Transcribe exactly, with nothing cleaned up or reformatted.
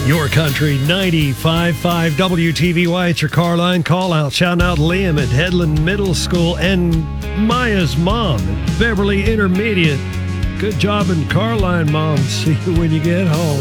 Your Country ninety-five point five W T V Y. It's your car line call out. Shouting out Liam at Headland Middle School and Maya's mom at Beverly Intermediate. Good job in car line, Mom. See you when you get home.